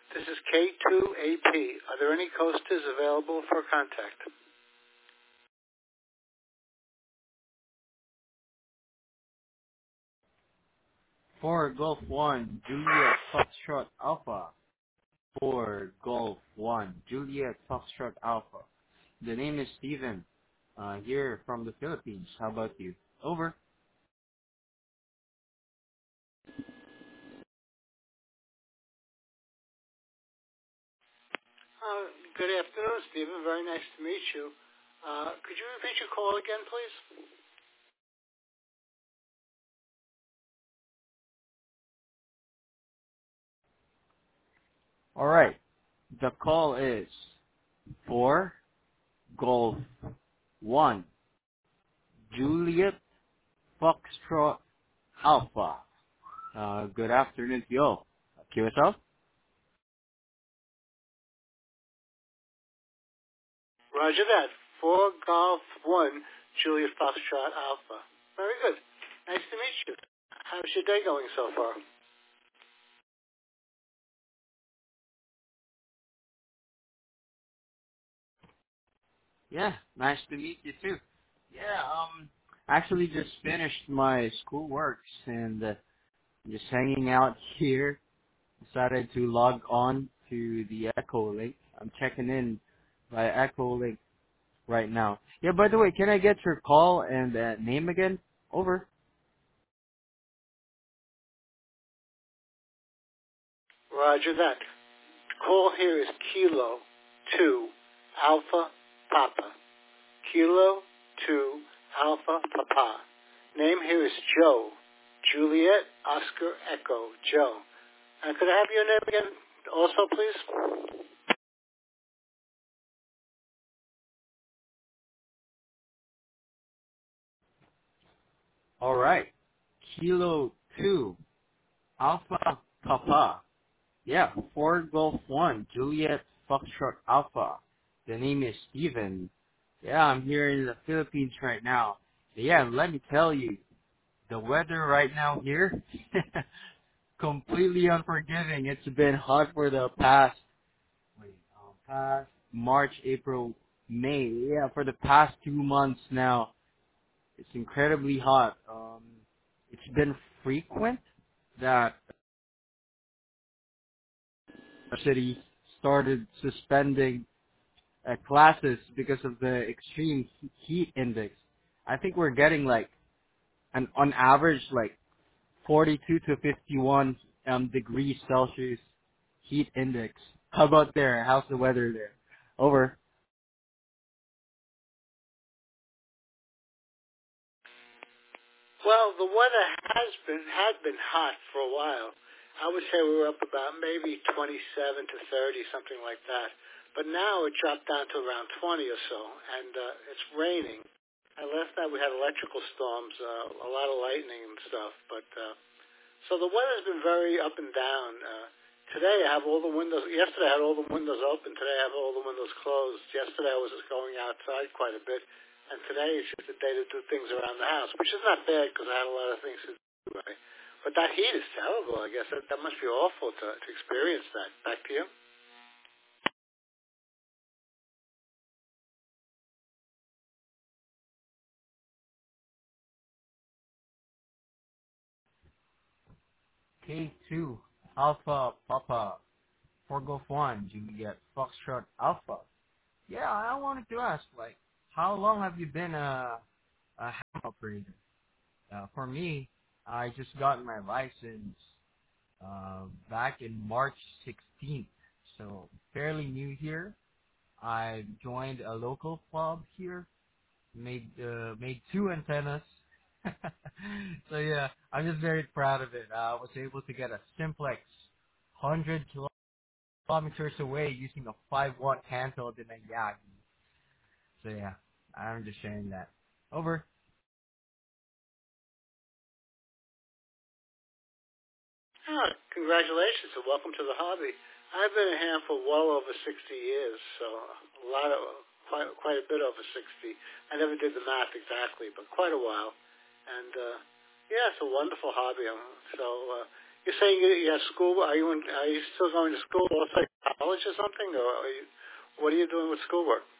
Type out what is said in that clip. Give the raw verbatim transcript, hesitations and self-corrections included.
This is K two A P. Are there any coasters available for contact? For Golf one, Juliet Foxtrot Alpha. For Golf one, Juliet Foxtrot Alpha. The name is Steven, uh, here from the Philippines. How about you? Over. Uh, good afternoon, Stephen. Very nice to meet you. Uh, could you repeat your call again, please? Alright. The call is for Golf one, Juliet Foxtrot Alpha. Uh, good afternoon to you all. Q S L? Roger that. For Golf one, Juliet Foxtrot Alpha. Very good. Nice to meet you. How's your day going so far? Yeah, nice to meet you too. Yeah, um, actually just finished my schoolwork and uh, just hanging out here. Decided to log on to the Echo Link. I'm checking in by Echo Link right now. Yeah, by the way, can I get your call and uh, name again? Over. Roger that. Call here is Kilo two Alpha Papa. Kilo two Alpha Papa. Name here is Joe. Juliet Oscar Echo. Joe. And could I have your name again also, please? All right. Kilo two Alpha Papa. Yeah, four Golf one, Juliet Foxtrot Alpha. The name is Steven. Yeah, I'm here in the Philippines right now. Yeah, let me tell you, the weather right now here, completely unforgiving. It's been hot for the past, wait, um, past March, April, May. Yeah, for the past two months now, it's incredibly hot. Um, it's been frequent that the city started suspending uh, classes because of the extreme he- heat index. I think we're getting like an on average like forty-two to fifty-one um, degrees Celsius heat index. How about there? How's the weather there? Over. Well, the weather has been had been hot for a while. I would say we were up about maybe twenty-seven to thirty, something like that. But now it dropped down to around twenty or so, and uh, it's raining. And last night we had electrical storms, uh, a lot of lightning and stuff. But uh, so the weather's been very up and down. Uh, today I have all the windows. Yesterday I had all the windows open. Today I have all the windows closed. Yesterday I was just going outside quite a bit, and today is just a day to do things around the house, which is not bad because I had a lot of things to do. Right? But that heat is terrible. I guess that, that must be awful to, to experience that. Back to you. K two Alpha Papa. four Golf one, Juliet Foxtrot Alpha. Yeah, I wanted to ask, like, how long have you been a, a ham operator? Uh, for me, I just got my license uh, back in March sixteenth, so fairly new here. I joined a local club here, made uh, made two antennas. So yeah, I'm just very proud of it. I was able to get a simplex one hundred kilometers away using a five watt handheld in a Yagi. So yeah, I'm just sharing that. Over. Oh, congratulations and welcome to the hobby. I've been a ham for well over sixty years, so a lot of quite quite a bit over sixty. I never did the math exactly, but quite a while. And uh, yeah, it's a wonderful hobby. Um, So uh, You're saying you, you have school. Are you in, are you still going to school, also college or something, or are you, what are you doing with schoolwork?